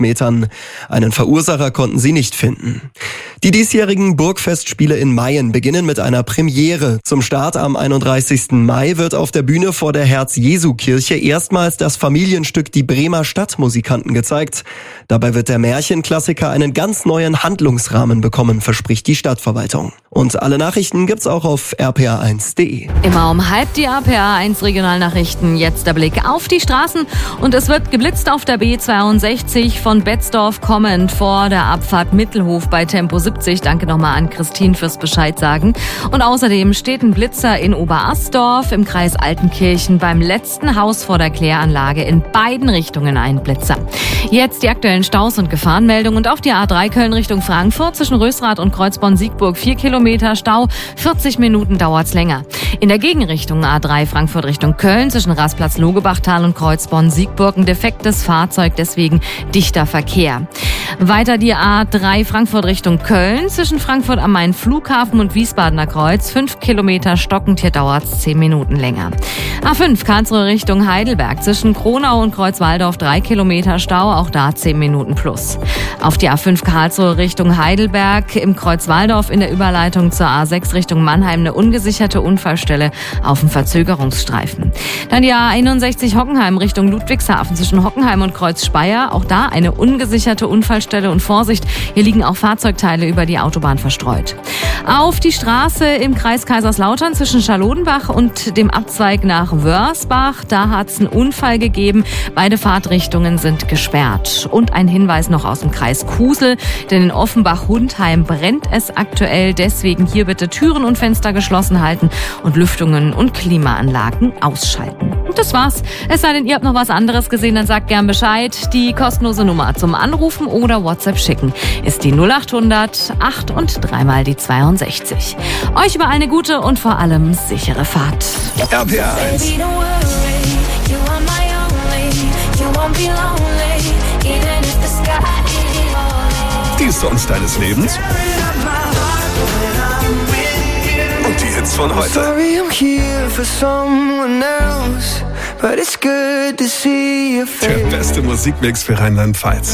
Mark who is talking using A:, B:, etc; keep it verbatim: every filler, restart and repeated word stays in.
A: Metern. Einen Verursacher konnten sie nicht finden. Die diesjährigen Burgfestspiele in Mayen beginnen mit einer Premiere. Zum Start am einunddreißigsten Mai wird auf der Bühne vor der Herz-Jesu-Kirche erstmals das Familienstück Die Bremer Stadtmusikanten gezeigt. Dabei wird der Märchenklassiker einen ganz neuen Handlungsrahmen bekommen, verspricht die Stadtverwaltung. Und alle Nachrichten gibt's auch auf r p a eins punkt de.
B: Immer um halb die R P A eins Regionalnachrichten. Jetzt der Blick auf die Straßen und es wird geblitzt auf der B zweiundsechzig von Betzdorf kommend vor der Abfahrt Mittelhof bei Tempo siebzig. Danke nochmal an Christine fürs Bescheid sagen. Und außerdem steht ein Blitzer in Oberasdorf im Kreis Altenkirchen beim letzten Haus vor der Kläranlage. In beiden Richtungen ein Blitzer. Jetzt die aktuellen Staus und Gefahrenmeldungen und auf die A drei Köln Richtung Frankfurt zwischen Rösrath und Kreuzborn-Siegburg vier Kilometer Stau, vierzig Minuten dauert's länger. In der Gegenrichtung A drei Frankfurt Richtung Köln zwischen Rastplatz-Logebachtal und Kreuzborn-Siegburg ein defektes Fahrzeug, deswegen dichter Verkehr. Weiter die A drei Frankfurt Richtung Köln zwischen Frankfurt am Main Flughafen und Wiesbadener Kreuz, fünf Kilometer stockend, hier dauert's zehn Minuten länger. A fünf Karlsruhe Richtung Heidelberg zwischen Kronau und Kreuzwaldorf drei Kilometer Stau, auch da zehn Minuten plus. Auf die A fünf Karlsruhe Richtung Heidelberg im Kreuzwaldorf in der Überleitung zur A sechs Richtung Mannheim eine ungesicherte Unfallstelle auf dem Verzögerungsstreifen. Dann die A einundsechzig Hockenheim Richtung Ludwigshafen zwischen Hockenheim und Kreuz-Speyer, auch da eine ungesicherte Unfallstelle und Vorsicht, hier liegen auch Fahrzeugteile über die Autobahn verstreut. Auf die Straße im Kreis Kaiserslautern zwischen Schalodenbach und dem Abzweig nach Wörsbach, da hat es einen Unfall gegeben. Beide Fahrtrichtungen sind gesperrt. Und ein Hinweis noch aus dem Kreis Kusel, denn in Offenbach-Hundheim brennt es aktuell. Deswegen hier bitte Türen und Fenster geschlossen halten und Lüftungen und Klimaanlagen ausschalten. Und das war's. Es sei denn, ihr habt noch was anderes gesehen, dann sagt gern Bescheid. Die kostenlose Nummer zum Anrufen oder WhatsApp schicken ist die null achthundert acht und dreimal die zweiundsechzig. Euch überall eine gute und vor allem sichere Fahrt.
A: R P A eins.
C: Die Songs deines Lebens und die Hits von heute. Der beste Musikmix für Rheinland-Pfalz.